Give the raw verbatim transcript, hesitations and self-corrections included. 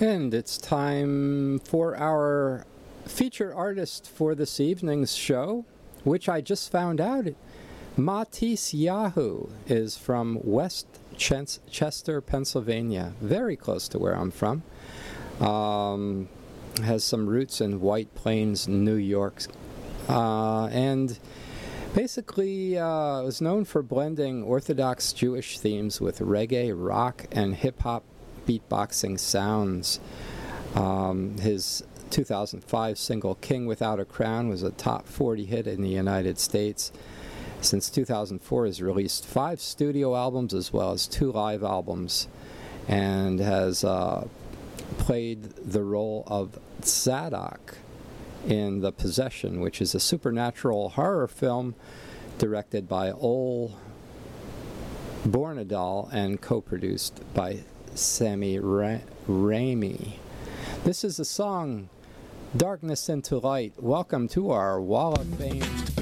And it's time for our featured artist for this evening's show, which I just found out. Matisse Yahoo is from West Ch- Chester, Pennsylvania, very close to where I'm from. Um, has some roots in White Plains, New York. Uh, and basically uh, was known for blending Orthodox Jewish themes with reggae, rock, and hip-hop beatboxing sounds. Um, his two thousand five single King Without a Crown was a top forty hit in the United States. Since two thousand four, has released five studio albums as well as two live albums, and has uh, played the role of Zadok in The Possession, which is a supernatural horror film directed by Ol Bornedal and co-produced by Sammy Ra- Raimi. This is the song Darkness into Light. Welcome to our Wall of Fame